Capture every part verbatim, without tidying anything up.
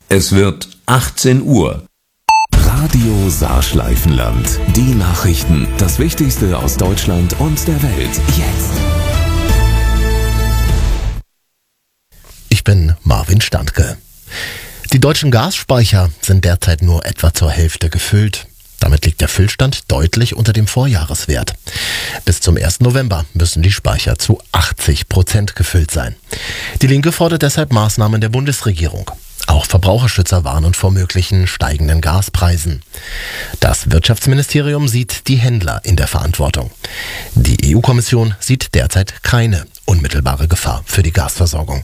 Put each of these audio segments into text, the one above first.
Es wird achtzehn Uhr. Radio Saarschleifenland. Die Nachrichten. Das Wichtigste aus Deutschland und der Welt. Jetzt. Ich bin Marvin Standke. Die deutschen Gasspeicher sind derzeit nur etwa zur Hälfte gefüllt. Damit liegt der Füllstand deutlich unter dem Vorjahreswert. Bis zum ersten November müssen die Speicher zu achtzig Prozent gefüllt sein. Die Linke fordert deshalb Maßnahmen der Bundesregierung. Auch Verbraucherschützer warnen vor möglichen steigenden Gaspreisen. Das Wirtschaftsministerium sieht die Händler in der Verantwortung. Die E U-Kommission sieht derzeit keine unmittelbare Gefahr für die Gasversorgung.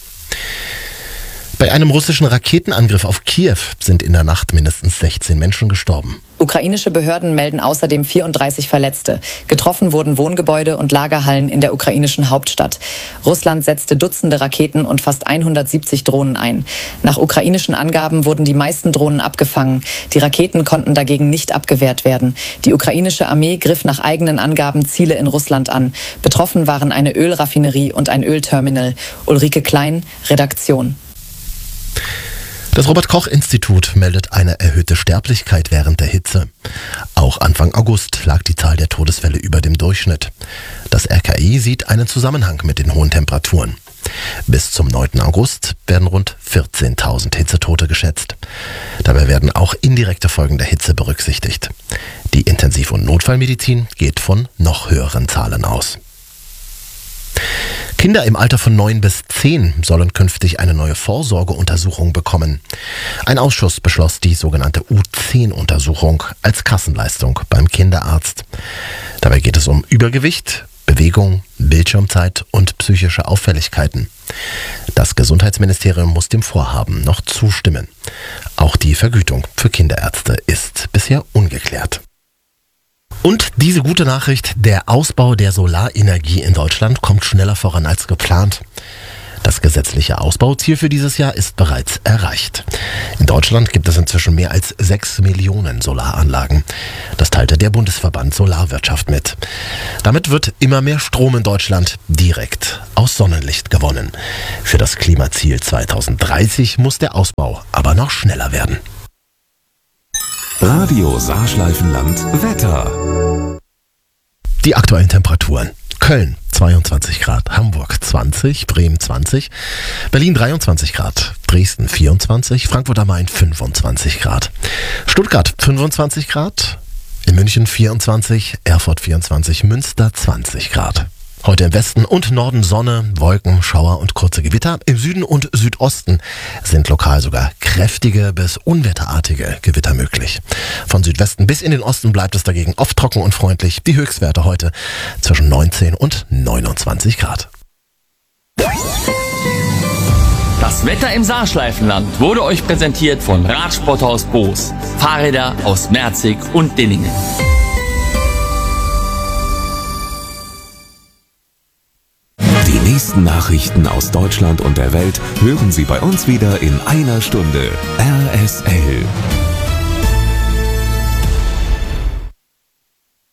Bei einem russischen Raketenangriff auf Kiew sind in der Nacht mindestens sechzehn Menschen gestorben. Ukrainische Behörden melden außerdem vierunddreißig Verletzte. Getroffen wurden Wohngebäude und Lagerhallen in der ukrainischen Hauptstadt. Russland setzte Dutzende Raketen und fast hundertsiebzig Drohnen ein. Nach ukrainischen Angaben wurden die meisten Drohnen abgefangen. Die Raketen konnten dagegen nicht abgewehrt werden. Die ukrainische Armee griff nach eigenen Angaben Ziele in Russland an. Betroffen waren eine Ölraffinerie und ein Ölterminal. Ulrike Klein, Redaktion. Das Robert-Koch-Institut meldet eine erhöhte Sterblichkeit während der Hitze. Auch Anfang August lag die Zahl der Todesfälle über dem Durchschnitt. Das R K I sieht einen Zusammenhang mit den hohen Temperaturen. Bis zum neunten August werden rund vierzehntausend Hitzetote geschätzt. Dabei werden auch indirekte Folgen der Hitze berücksichtigt. Die Intensiv- und Notfallmedizin geht von noch höheren Zahlen aus. Kinder im Alter von neun bis zehn sollen künftig eine neue Vorsorgeuntersuchung bekommen. Ein Ausschuss beschloss die sogenannte U zehn Untersuchung als Kassenleistung beim Kinderarzt. Dabei geht es um Übergewicht, Bewegung, Bildschirmzeit und psychische Auffälligkeiten. Das Gesundheitsministerium muss dem Vorhaben noch zustimmen. Auch die Vergütung für Kinderärzte ist bisher ungeklärt. Und diese gute Nachricht, der Ausbau der Solarenergie in Deutschland kommt schneller voran als geplant. Das gesetzliche Ausbauziel für dieses Jahr ist bereits erreicht. In Deutschland gibt es inzwischen mehr als sechs Millionen Solaranlagen. Das teilte der Bundesverband Solarwirtschaft mit. Damit wird immer mehr Strom in Deutschland direkt aus Sonnenlicht gewonnen. Für das Klimaziel zweitausenddreißig muss der Ausbau aber noch schneller werden. Radio Saarschleifenland Wetter. Die aktuellen Temperaturen. Köln zweiundzwanzig Grad, Hamburg zwanzig, Bremen zwanzig, Berlin dreiundzwanzig Grad, Dresden vierundzwanzig, Frankfurt am Main fünfundzwanzig Grad, Stuttgart fünfundzwanzig Grad, in München vierundzwanzig, Erfurt vierundzwanzig, Münster zwanzig Grad. Heute im Westen und Norden Sonne, Wolken, Schauer und kurze Gewitter. Im Süden und Südosten sind lokal sogar kräftige bis unwetterartige Gewitter möglich. Von Südwesten bis in den Osten bleibt es dagegen oft trocken und freundlich. Die Höchstwerte heute zwischen neunzehn und neunundzwanzig Grad. Das Wetter im Saarschleifenland wurde euch präsentiert von Radsporthaus Boos. Fahrräder aus Merzig und Dinningen. Die nächsten Nachrichten aus Deutschland und der Welt hören Sie bei uns wieder in einer Stunde. R S L.